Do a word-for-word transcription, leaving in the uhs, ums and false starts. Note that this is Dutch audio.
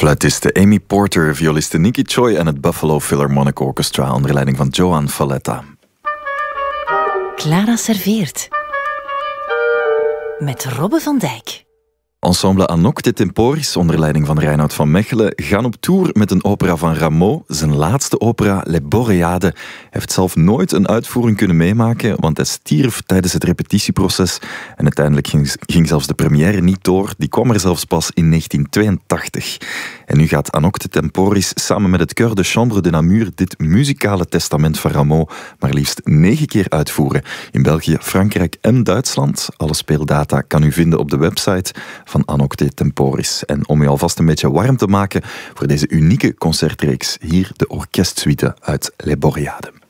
Fluitiste Amy Porter, violiste Nicky Choi en het Buffalo Philharmonic Orchestra onder leiding van Joan Falletta. Clara serveert met Robbe van Dijk. Ensemble Anocte Temporis, onder leiding van Reinoud van Mechelen, gaan op tour met een opera van Rameau, zijn laatste opera, Les Boréades. Hij heeft zelf nooit een uitvoering kunnen meemaken, want hij stierf tijdens het repetitieproces en uiteindelijk ging, ging zelfs de première niet door. Die kwam er zelfs pas in negentien tweeëntachtig. En nu gaat Anocte Temporis samen met het Chœur de Chambre de Namur dit muzikale testament van Rameau maar liefst negen keer uitvoeren. In België, Frankrijk en Duitsland. Alle speeldata kan u vinden op de website van Anocte Temporis. En om u alvast een beetje warm te maken voor deze unieke concertreeks, hier de orkestsuite uit Les Boréades.